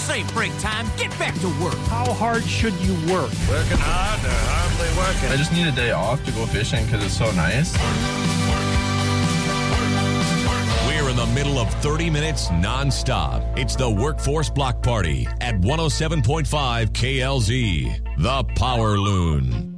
This ain't break time. Get back to work. How hard should you work? Working hard or hardly working? I just need a day off to go fishing because it's so nice. We're in the middle of 30 minutes nonstop. It's the Workforce Block Party at 107.5 KLZ, the Power Loon.